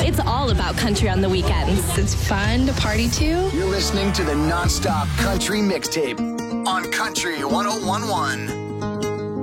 it's all about country on the weekends. It's fun to party to. You're listening to the Nonstop Country Mixtape on Country 101.1.